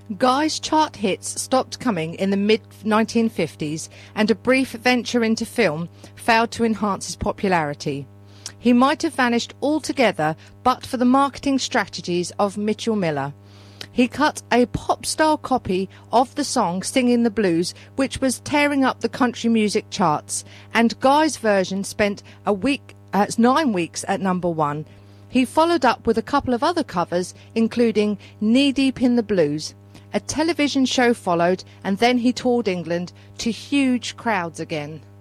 Guy's chart hits stopped coming in the mid-1950s, and a brief venture into film failed to enhance his popularity. He might have vanished altogether but for the marketing strategies of Mitchell Miller. He cut a pop-style copy of the song Singing the Blues, which was tearing up the country music charts, and Guy's version spent 9 weeks at number one. He followed up with a couple of other covers, including Knee Deep in the Blues. A television show followed, and then he toured England to huge crowds again.